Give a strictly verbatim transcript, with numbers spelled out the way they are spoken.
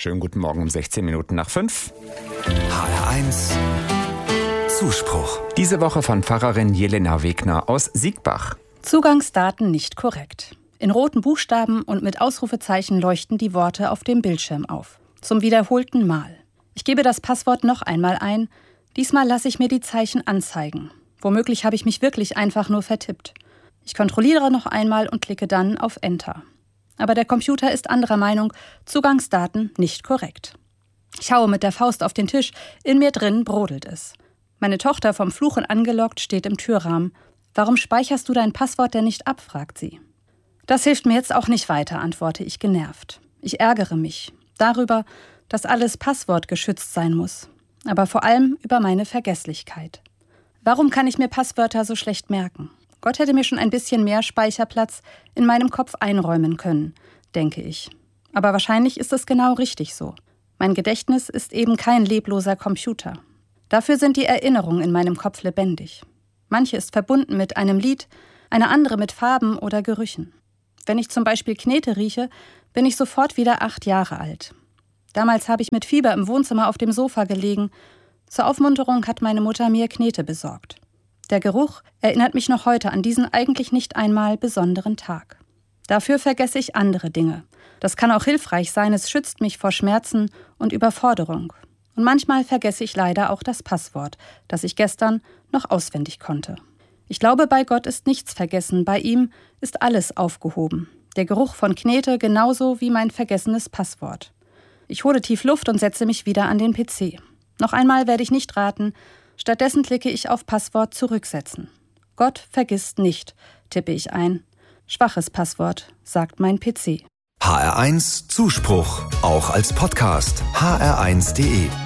Schönen guten Morgen um sechzehn Minuten nach fünf. H R eins Zuspruch. Diese Woche von Pfarrerin Jelena Wegner aus Siegbach. Zugangsdaten nicht korrekt. In roten Buchstaben und mit Ausrufezeichen leuchten die Worte auf dem Bildschirm auf. Zum wiederholten Mal. Ich gebe das Passwort noch einmal ein. Diesmal lasse ich mir die Zeichen anzeigen. Womöglich habe ich mich wirklich einfach nur vertippt. Ich kontrolliere noch einmal und klicke dann auf Enter. Aber der Computer ist anderer Meinung, Zugangsdaten nicht korrekt. Ich haue mit der Faust auf den Tisch, in mir drin brodelt es. Meine Tochter, vom Fluchen angelockt, steht im Türrahmen. »Warum speicherst du dein Passwort denn nicht ab?« fragt sie. »Das hilft mir jetzt auch nicht weiter«, antworte ich genervt. Ich ärgere mich darüber, dass alles passwortgeschützt sein muss. Aber vor allem über meine Vergesslichkeit. Warum kann ich mir Passwörter so schlecht merken? Gott hätte mir schon ein bisschen mehr Speicherplatz in meinem Kopf einräumen können, denke ich. Aber wahrscheinlich ist es genau richtig so. Mein Gedächtnis ist eben kein lebloser Computer. Dafür sind die Erinnerungen in meinem Kopf lebendig. Manche ist verbunden mit einem Lied, eine andere mit Farben oder Gerüchen. Wenn ich zum Beispiel Knete rieche, bin ich sofort wieder acht Jahre alt. Damals habe ich mit Fieber im Wohnzimmer auf dem Sofa gelegen. Zur Aufmunterung hat meine Mutter mir Knete besorgt. Der Geruch erinnert mich noch heute an diesen eigentlich nicht einmal besonderen Tag. Dafür vergesse ich andere Dinge. Das kann auch hilfreich sein, es schützt mich vor Schmerzen und Überforderung. Und manchmal vergesse ich leider auch das Passwort, das ich gestern noch auswendig konnte. Ich glaube, bei Gott ist nichts vergessen, bei ihm ist alles aufgehoben. Der Geruch von Knete genauso wie mein vergessenes Passwort. Ich hole tief Luft und setze mich wieder an den P C. Noch einmal werde ich nicht raten, stattdessen klicke ich auf Passwort zurücksetzen. Gott vergisst nicht, tippe ich ein. Schwaches Passwort, sagt mein P C. H R eins Zuspruch, auch als Podcast. H R eins punkt de